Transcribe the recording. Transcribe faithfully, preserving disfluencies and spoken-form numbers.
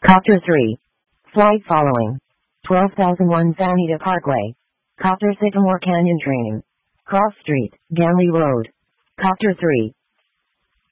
Copter three. Flight following. twelve thousand one San Anita Parkway. Copter Sycamore Canyon Training. Cross Street, Ganley Road. Copter three.